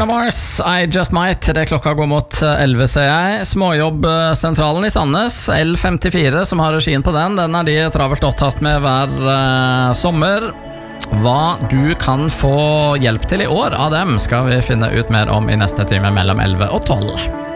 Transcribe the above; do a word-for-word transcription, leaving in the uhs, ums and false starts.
Bruno Mars, I Just Might. Det klokka går mot elleve, ser jeg. Småjobbsentralen i Sandnes, L femtifire, som har regien på den. Den er de travelt opptatt med hver uh, sommer. Hva du kan få hjelp til i år av dem, skal vi finne ut mer om i neste time mellom elleve og tolv.